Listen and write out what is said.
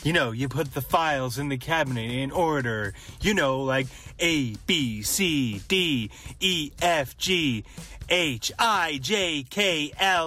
You know, you put the files in the cabinet in order. You know, like A, B, C, D, E, F, G, H, I, J, K, L,